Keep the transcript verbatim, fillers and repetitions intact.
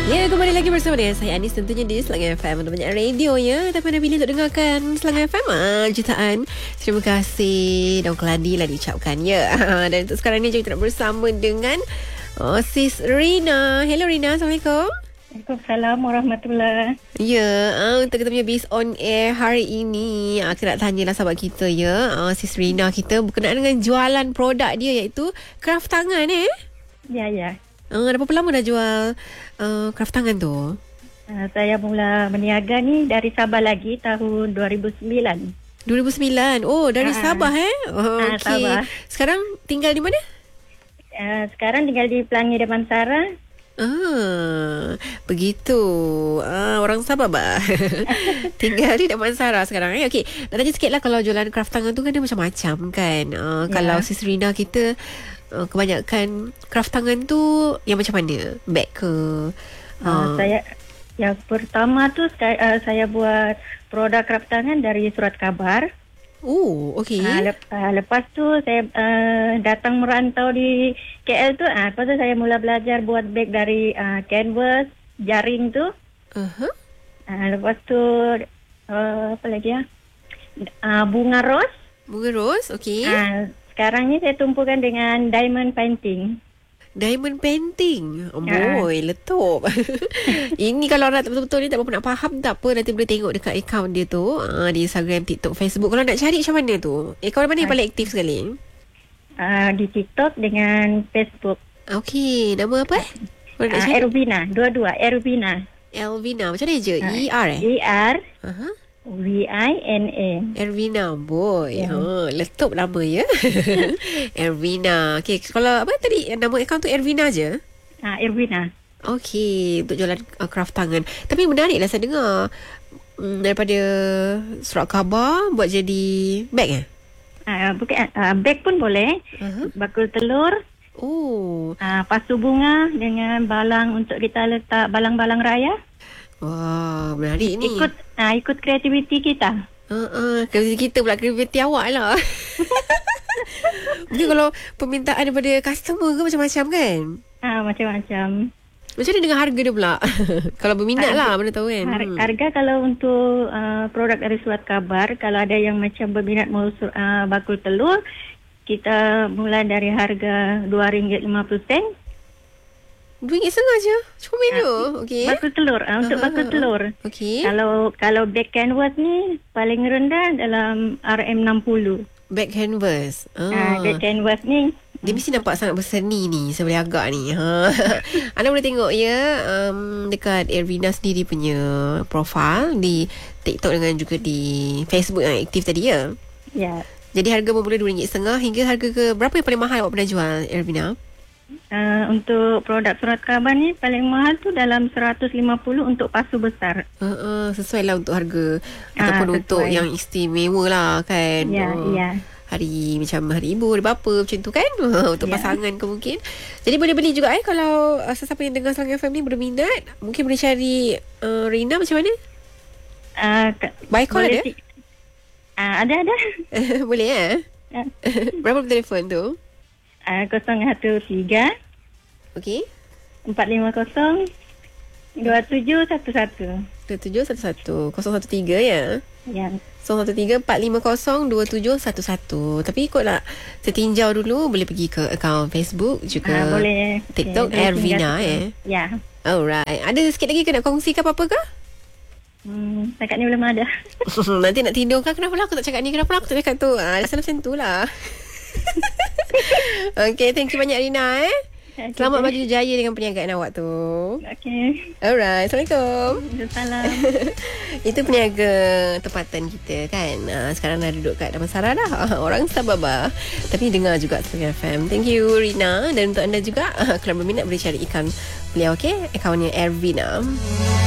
Ya, kembali lagi bersama dengan saya Anis, tentunya di Selangor F M. Ada banyak radio ya, tapi anda pilih untuk dengarkan Selangor F M ah, jutaan. Terima kasih Daun Keladi lah diucapkan ya. Dan untuk sekarang ni kita nak bersama dengan oh, Sis Rina. Hello Rina, Assalamualaikum. Waalaikumsalam warahmatullahi. Ya, uh, untuk kita punya Biz on Air hari ini, uh, kita nak tanyalah sahabat kita ya, uh, Sis Rina kita berkenaan dengan jualan produk dia iaitu craft tangan eh. Ya, ya. Uh, dah berapa lama dah jual uh, craft tangan tu? Uh, saya mula berniaga ni dari Sabah lagi tahun dua ribu sembilan. dua ribu sembilan. Oh, dari Ah. Sabah eh? Oh, Ah, okey. Sabah. Sekarang tinggal di mana? Uh, sekarang tinggal di Pelangi Damansara. Ah, begitu. Ah, orang Sabah bah. Tinggal di Damansara sekarang eh. Okey, nak tanya sikit lah, kalau jualan craft tangan tu kan dia macam-macam kan. Ah, Ya. Kalau Sis Rina kita uh, kebanyakan craft tangan tu yang macam mana? Bag ke? Uh, Ah. saya yang pertama tu saya, uh, saya buat produk craft tangan dari surat khabar. Oh, okey. Uh, lep, uh, lepas tu saya uh, datang merantau di K L tu. Uh, lepas tu saya mula belajar buat beg dari uh, canvas, jaring tu. Uh-huh. Uh, lepas tu uh, apa lagi ya? Uh, bunga ros. Bunga ros, okey. Uh, sekarang ni saya tumpukan dengan diamond painting. Diamond painting. Oh, Ah. boy, letup. Ini kalau orang betul-betul ni tak berapa nak faham, tak apa, nanti boleh tengok dekat akaun dia tu, uh, di Instagram, TikTok, Facebook. Kalau nak cari macam mana tu? Akaun mana yang Ah. paling aktif sekali? Uh, di TikTok dengan Facebook. Okey, nama apa? Boleh nak Uh, cari? Ervina, dua-dua Ervina. Elvina. Macam mana je? Ah. E R eh? E R Aha. V I N A. Ervina, boy. Ya. Ha, letup nama ya. Ervina. Okey, kalau apa tadi nama akaun tu Ervina je? Uh, Ervina. Okey, untuk jualan uh, craft tangan. Tapi menariklah saya dengar mm, daripada surat khabar buat jadi beg eh? Uh, bukan uh, beg pun boleh. Uh-huh. Bakul telur, Oh. uh, pasu bunga dengan balang untuk kita letak balang-balang raya. Wah, menarik ni. Ikut uh, ikut kreativiti kita. Uh-uh, kreativiti kita pula, kreativiti awak lah. Mungkin kalau permintaan daripada customer ke macam-macam kan? Uh, macam-macam. Macam mana dengan harga dia pula? Kalau berminat lah, mana tahu kan. Har- Hmm. Harga kalau untuk uh, produk dari surat khabar, kalau ada yang macam berminat mau uh, bakul telur, kita mula dari harga dua ringgit lima puluh sen. Dua ringgit setengah je. Cukup menu. Okey. Bakul telur, uh, untuk Ah, bakul ah, ah. telur. Okey. Kalau kalau bag canvas ni paling rendah dalam R M enam puluh. Back canvas. Ah. Ah. Bag canvas ni Dia mesti nampak sangat berseni ni sebelah agak ni. Ha. Anda boleh tengok ya um, dekat Ervina sendiri punya profil di TikTok dengan juga di Facebook yang aktif tadi ya. ya. Jadi harga bermula dua ringgit setengah hingga harga ke berapa yang paling mahal awak pernah jual Ervina? Uh, untuk produk surat khabar ni paling mahal tu dalam seratus lima puluh untuk pasu besar. Uh, uh, sesuai lah untuk harga Ah, ataupun untuk sesuai. yang istimewa lah kan. Ya, Oh. ya. Hari macam hari ibu, hari bapa macam tu kan. Untuk Ya. pasangan ke mungkin. Jadi boleh beli juga eh kalau uh, sesiapa yang dengar Selangor F M ni berminat, mungkin boleh cari uh, Rina macam mana? Uh, ka- By call boleh ada? si- uh, ada ada. Boleh eh? Uh, Berapa telefon tu? uh, kosong satu tiga Okey. empat lima kosong dua tujuh satu satu. dua tujuh satu satu kosong satu tiga ya. Ya. kosong satu tiga empat lima kosong dua tujuh satu satu. Tapi ikut nak tertinjau dulu, boleh pergi ke akaun Facebook juga. Uh, boleh. TikTok Boleh Ervina tinggal- eh. Ya. Alright. Ada sikit lagi ke nak kongsikan apa-apa ke? Hmm, setakat ni belum ada. Nanti nak tidur kan, kenapa lah aku tak cakap ni, kenapa lah aku tak cakap tu. Ah, selalu macam tu lah. Okay, thank you banyak Rina eh. Okay. Selamat baju jaya dengan perniagaan awak tu. Okey. Alright, Assalamualaikum. Salam. Itu peniaga tempatan kita kan. Ah, sekarang dah duduk kat Damansara dah. Ah, orang Sabah. Tapi dengar juga Selangor F M. Thank you Rina. Dan untuk anda juga, ah, kalau berminat boleh cari ikan beliau, okay? Akaunnya Ervina.